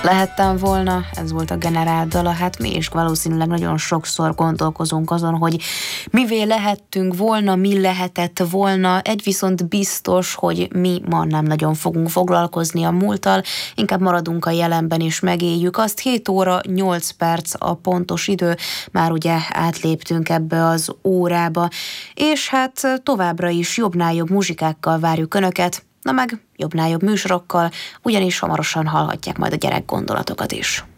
Lehettem volna, ez volt a generál dala, hát mi is valószínűleg nagyon sokszor gondolkozunk azon, hogy mivé lehettünk volna, mi lehetett volna. Egy viszont biztos, hogy mi ma nem nagyon fogunk foglalkozni a múlttal, inkább maradunk a jelenben és megéljük azt. 7 óra 8 perc a pontos idő, már ugye átléptünk ebbe az órába, és hát továbbra is jobbnál jobb muzsikákkal várjuk Önöket, na meg jobbnál jobb műsorokkal, ugyanis hamarosan hallhatják majd a gyerekgondolatokat is.